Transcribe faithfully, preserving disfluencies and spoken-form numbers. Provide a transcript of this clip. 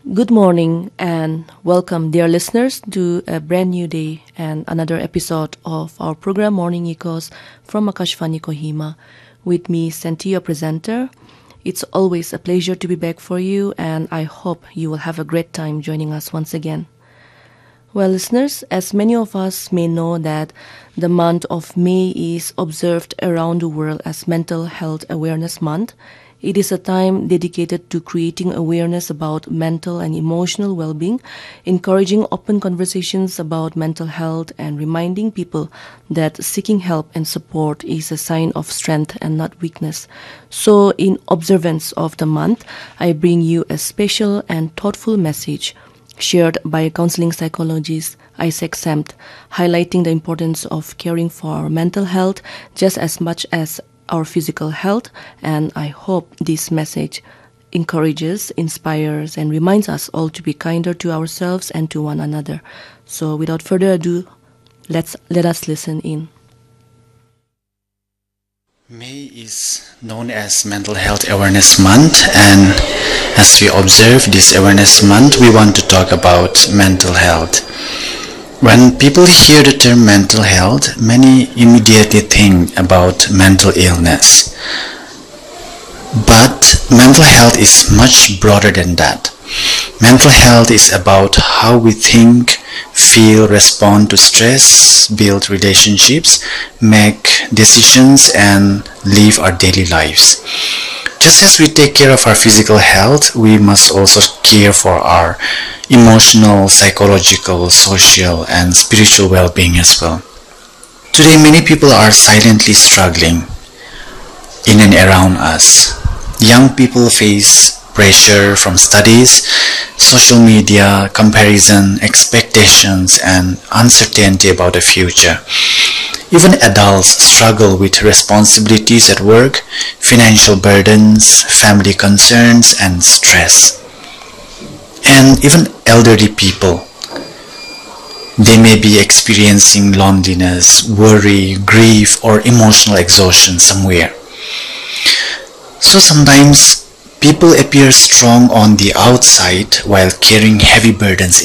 Good morning and welcome, dear listeners, to a brand new day and another episode of our program Morning Echoes from Akashvani Kohima. With me, Santi, your presenter. It's always a pleasure to be back for you, and I hope you will have a great time joining us once again. Well, listeners, as many of us may know that the month of May is observed around the world as Mental Health Awareness Month. It is a time dedicated to creating awareness about mental and emotional well-being, encouraging open conversations about mental health, and reminding people that seeking help and support is a sign of strength and not weakness. So, in observance of the month, I bring you a special and thoughtful message shared by counseling psychologist Isaac Sampt, highlighting the importance of caring for our mental health just as much as our physical health, and I hope this message encourages, inspires, and reminds us all to be kinder to ourselves and to one another. So without further ado, let's let us listen in. May is known as Mental Health Awareness Month, and as we observe this awareness month, we want to talk about mental health. When people hear the term mental health, many immediately think about mental illness. But mental health is much broader than that. Mental health is about how we think, feel, respond to stress, build relationships, make decisions, and live our daily lives. Just as we take care of our physical health, we must also care for our emotional, psychological, social, and spiritual well-being as well. Today, many people are silently struggling in and around us. Young people face pressure from studies, social media, comparison, expectations, and uncertainty about the future. Even adults struggle with responsibilities at work, financial burdens, family concerns, and stress. And even elderly people, they may be experiencing loneliness, worry, grief, or emotional exhaustion somewhere. So sometimes people appear strong on the outside while carrying heavy burdens